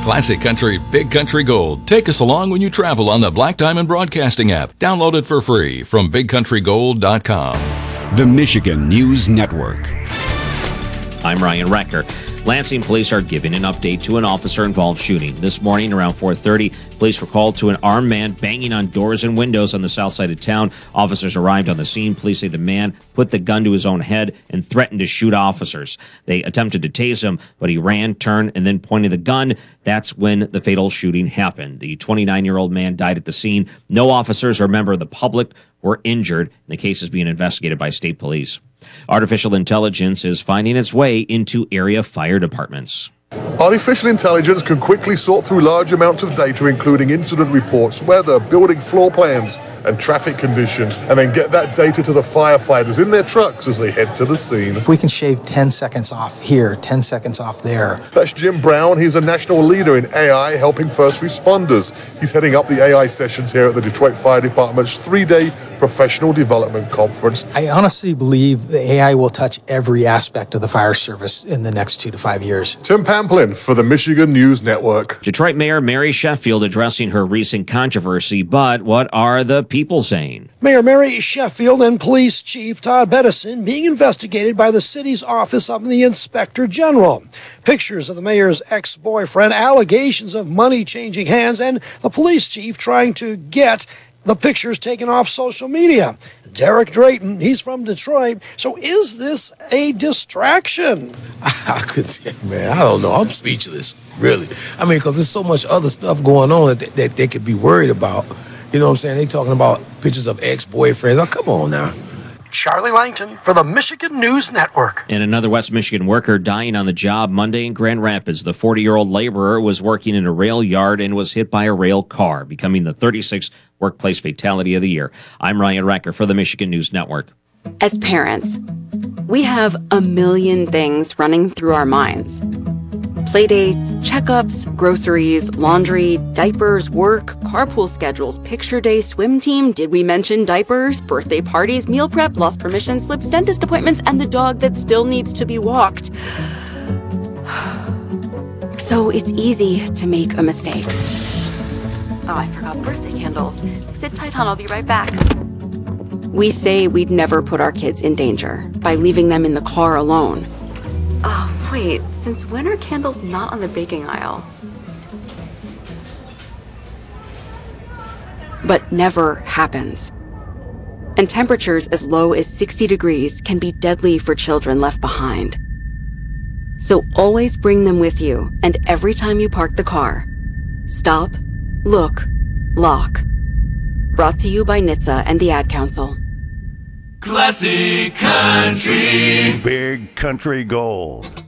Classic Country, Big Country Gold. Take us along when you travel on the Black Diamond Broadcasting app. Download it for free from BigCountryGold.com. The Michigan News Network. I'm Ryan Recker. Lansing police are giving an update to an officer-involved shooting. This morning around 4:30, police were called to an armed man banging on doors and windows on the south side of town. Officers arrived on the scene. Police say the man put the gun to his own head and threatened to shoot officers. They attempted to tase him, but he ran, turned, and then pointed the gun. That's when the fatal shooting happened. The 29-year-old man died at the scene. No officers or member of the public were injured. The case is being investigated by state police. Artificial intelligence is finding its way into area fire departments. Artificial intelligence can quickly sort through large amounts of data, including incident reports, weather, building floor plans, and traffic conditions, and then get that data to the firefighters in their trucks as they head to the scene. We can shave 10 seconds off here, 10 seconds off there. That's Jim Brown. He's a national leader in AI helping first responders. He's heading up the AI sessions here at the Detroit Fire Department's 3-day professional development conference. I honestly believe the AI will touch every aspect of the fire service in the next 2 to 5 years. Tim Pamplin for the Michigan News Network. Detroit Mayor Mary Sheffield addressing her recent controversy, but what are the people saying? Mayor Mary Sheffield and Police Chief Todd Bettison being investigated by the city's Office of the Inspector General. Pictures of the mayor's ex-boyfriend, allegations of money changing hands, and the police chief trying to get the pictures taken off social media. Derek Drayton, he's from Detroit. So is this a distraction? I don't know. I'm speechless, really. I mean, because there's so much other stuff going on that they could be worried about. You know what I'm saying? They talking about pictures of ex-boyfriends. Oh, come on now. Charlie Langton for the Michigan News Network. And another West Michigan worker dying on the job Monday in Grand Rapids. The 40-year-old laborer was working in a rail yard and was hit by a rail car, becoming the 36th workplace fatality of the year. I'm Ryan Recker for the Michigan News Network. As parents, we have a million things running through our minds. Playdates, checkups, groceries, laundry, diapers, work, carpool schedules, picture day, swim team, did we mention diapers, birthday parties, meal prep, lost permission slips, dentist appointments, and the dog that still needs to be walked. So it's easy to make a mistake. Oh, I forgot birthday candles. Sit tight, hon, I'll be right back. We say we'd never put our kids in danger by leaving them in the car alone. Oh, wait, since when are candles not on the baking aisle? But never happens. And temperatures as low as 60 degrees can be deadly for children left behind. So always bring them with you, and every time you park the car, stop, look, lock. Brought to you by NHTSA and the Ad Council. Classic Country. Big Country Gold.